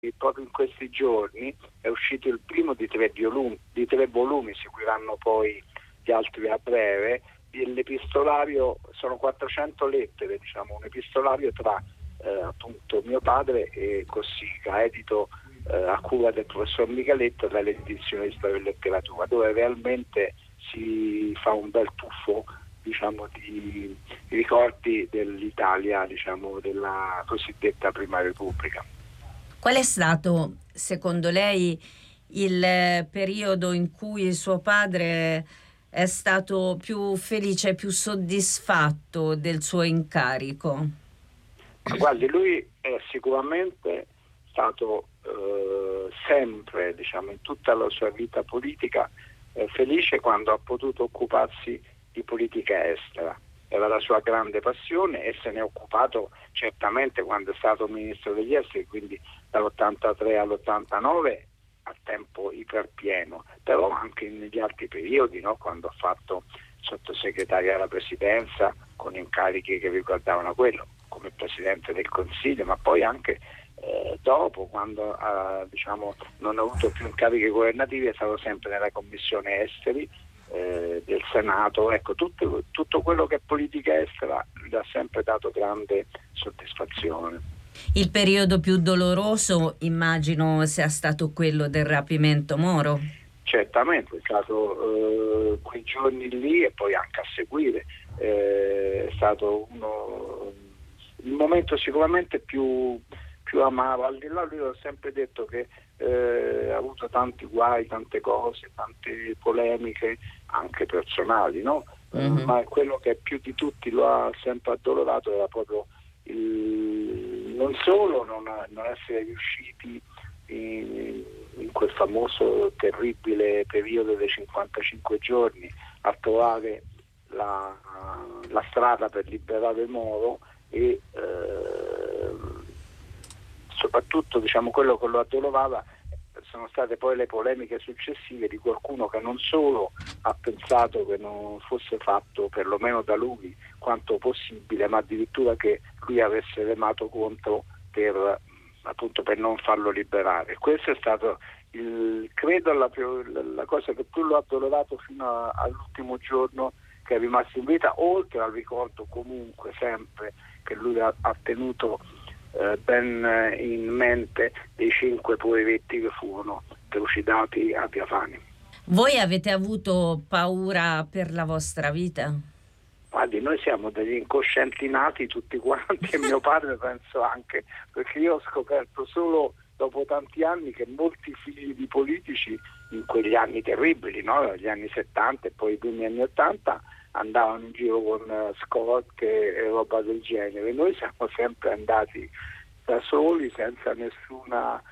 proprio in questi giorni è uscito il primo di tre volumi, seguiranno poi gli altri a breve. L'epistolario sono 400 lettere, diciamo, un epistolario tra appunto mio padre e Cossiga, edito a cura del professor Micheletto dalle edizioni di Storia e Letteratura, dove realmente si fa un bel tuffo, diciamo, di ricordi dell'Italia, diciamo, della cosiddetta Prima Repubblica. Qual è stato, secondo lei, il periodo in cui suo padre è stato più felice, più soddisfatto del suo incarico? Ma guardi, lui è sicuramente stato sempre, diciamo, in tutta la sua vita politica felice quando ha potuto occuparsi di politica estera. Era la sua grande passione e se ne è occupato certamente quando è stato ministro degli esteri, quindi dall'83 all'89 a tempo iperpieno, però anche negli altri periodi, no? Quando ha fatto sottosegretario alla presidenza con incarichi che riguardavano quello, come presidente del Consiglio, ma poi anche dopo, quando diciamo, non ha avuto più incarichi governativi, è stato sempre nella commissione esteri del Senato. Ecco, tutto quello che è politica estera gli ha sempre dato grande soddisfazione. Il periodo più doloroso immagino sia stato quello del rapimento Moro. Certamente, è stato quei giorni lì e poi anche a seguire, è stato il momento sicuramente più amaro. Al di là, lui ho sempre detto che ha avuto tanti guai, tante cose, tante polemiche anche personali, no? Ma quello che più di tutti lo ha sempre addolorato era proprio non solo non essere riusciti in quel famoso terribile periodo dei 55 giorni a trovare la strada per liberare Moro e soprattutto, diciamo, quello che lo addolorava sono state poi le polemiche successive di qualcuno che non solo ha pensato che non fosse fatto, perlomeno da lui, quanto possibile, ma addirittura che lui avesse remato contro per non farlo liberare. Questo è stato credo la cosa che più l'ho addolorato fino all'ultimo giorno che è rimasto in vita, oltre al ricordo comunque sempre che lui ha tenuto ben in mente dei 5 poveretti che furono trucidati a Via Fani. Voi avete avuto paura per la vostra vita? Guardi, noi siamo degli incoscienti nati tutti quanti e mio padre penso anche, perché io ho scoperto solo dopo tanti anni che molti figli di politici in quegli anni terribili, no? Gli anni 70 e poi i primi anni 80 andavano in giro con scorte e roba del genere. Noi siamo sempre andati da soli, senza nessuna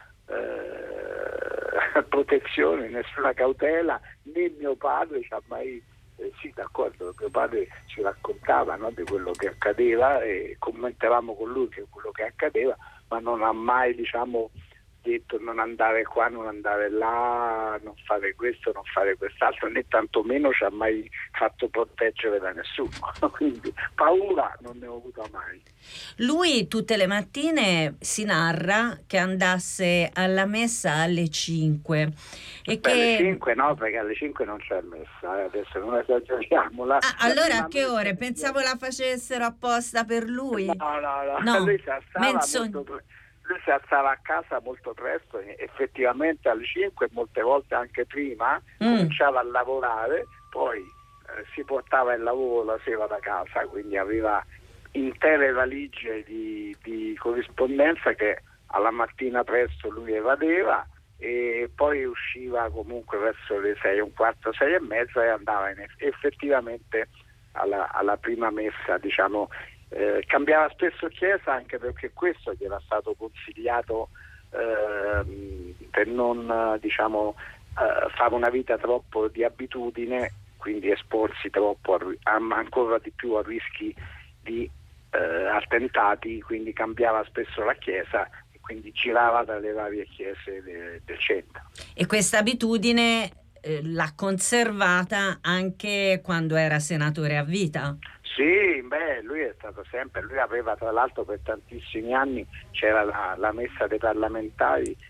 protezione, nessuna cautela, né mio padre ci ha mai sì, d'accordo, mio padre ci raccontava, no, di quello che accadeva e commentavamo con lui che quello che accadeva, ma non ha mai, diciamo, detto non andare qua, non andare là, non fare questo, non fare quest'altro, né tantomeno ci ha mai fatto proteggere da nessuno. Quindi paura non ne ho avuta mai. Lui tutte le mattine si narra che andasse alla messa alle 5 e che... alle 5 no, perché alle 5 non c'è messa, adesso non esageriamo. Allora a che ore? Pensavo la facessero apposta per lui. No. Lui si alzava a casa molto presto, effettivamente alle 5, molte volte anche prima, cominciava a lavorare, poi si portava il lavoro la sera da casa, quindi aveva intere valigie di corrispondenza che alla mattina presto lui evadeva e poi usciva comunque verso le 6, un quarto, 6 e mezza e andava effettivamente alla prima messa, diciamo. Cambiava spesso chiesa anche perché questo gli era stato consigliato per non fare una vita troppo di abitudine, quindi esporsi troppo ancora di più a rischi di attentati, quindi cambiava spesso la chiesa e quindi girava dalle varie chiese del centro. E questa abitudine l'ha conservata anche quando era senatore a vita? Sì, Beh, lui è stato sempre, lui aveva tra l'altro per tantissimi anni, c'era la messa dei parlamentari